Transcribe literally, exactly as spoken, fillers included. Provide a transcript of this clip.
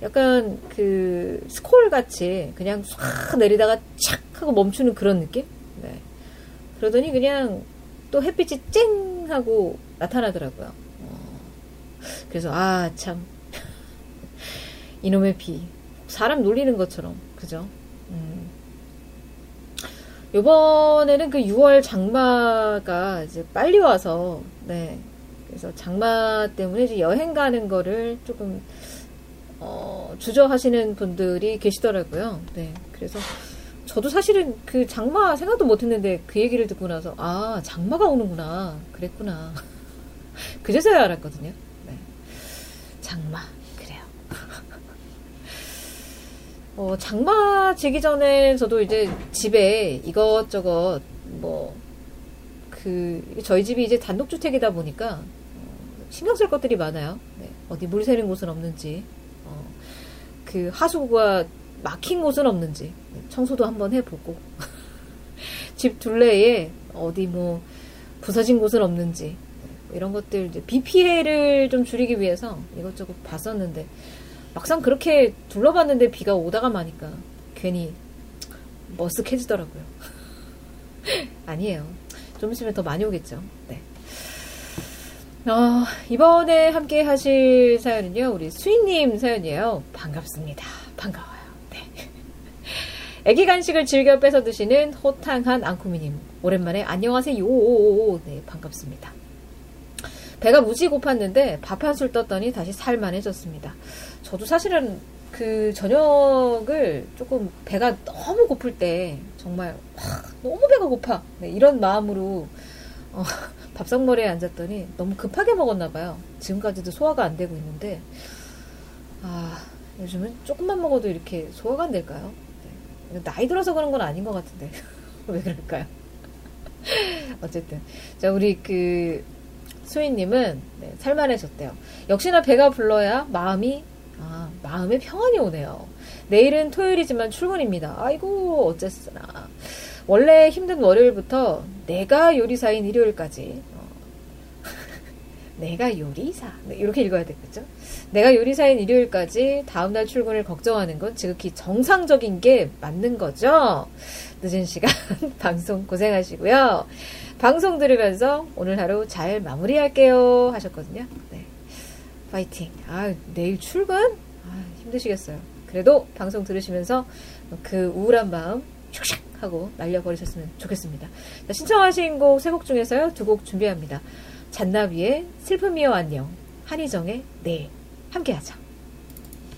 약간 그 스콜 같이 그냥 싹 내리다가 착 하고 멈추는 그런 느낌? 네. 그러더니 그냥 또 햇빛이 쨍 하고 나타나더라고요. 어. 그래서 아 참 이놈의 비 사람 놀리는 것처럼 그죠? 음. 요번에는 그 유월 장마가 이제 빨리 와서 네. 그래서 장마 때문에 이제 여행 가는 거를 조금 어, 주저하시는 분들이 계시더라고요. 네. 그래서 저도 사실은 그 장마 생각도 못 했는데 그 얘기를 듣고 나서 아, 장마가 오는구나. 그랬구나. 그제서야 알았거든요. 네. 장마. 그래요. 어, 장마 지기 전에 저도 이제 집에 이것저것 뭐 그 저희 집이 이제 단독주택이다 보니까 어, 신경 쓸 것들이 많아요. 네. 어디 물 새는 곳은 없는지 어, 그 하수구가 막힌 곳은 없는지 청소도 한번 해보고 집 둘레에 어디 뭐 부서진 곳은 없는지 이런 것들 이제 비 피해를 좀 줄이기 위해서 이것저것 봤었는데 막상 그렇게 둘러봤는데 비가 오다가 마니까 괜히 머쓱해지더라고요. 아니에요. 좀 있으면 더 많이 오겠죠. 네. 어, 이번에 함께 하실 사연은요, 우리 수인님 사연이에요. 반갑습니다. 반가워요. 네. 애기 간식을 즐겨 뺏어 드시는 호탕한 앙쿠미님. 오랜만에 안녕하세요. 네, 반갑습니다. 배가 무지 고팠는데 밥 한 술 떴더니 다시 살만해졌습니다. 저도 사실은 그 저녁을 조금 배가 너무 고플 때 정말 와, 너무 배가 고파 네, 이런 마음으로 어, 밥상머리에 앉았더니 너무 급하게 먹었나 봐요. 지금까지도 소화가 안 되고 있는데 아 요즘은 조금만 먹어도 이렇게 소화가 안 될까요? 네. 나이 들어서 그런 건 아닌 것 같은데 왜 그럴까요? 어쨌든 자 우리 그 수인님은 네, 살만해졌대요. 역시나 배가 불러야 마음이 아, 마음의 평안이 오네요. 내일은 토요일이지만 출근입니다. 아이고 어쨌으나 원래 힘든 월요일부터 내가 요리사인 일요일까지 어. 내가 요리사 네, 이렇게 읽어야 되겠죠? 내가 요리사인 일요일까지 다음날 출근을 걱정하는 건 지극히 정상적인 게 맞는 거죠. 늦은 시간 방송 고생하시고요. 방송 들으면서 오늘 하루 잘 마무리할게요 하셨거든요. 네. 파이팅. 아, 내일 출근? 아, 힘드시겠어요. 그래도 방송 들으시면서 그 우울한 마음 슉슉 하고 날려버리셨으면 좋겠습니다. 자, 신청하신 곡 세 곡 중에서요. 두 곡 준비합니다. 잔나비의 슬픔이여 안녕, 한희정의 네, 함께하자.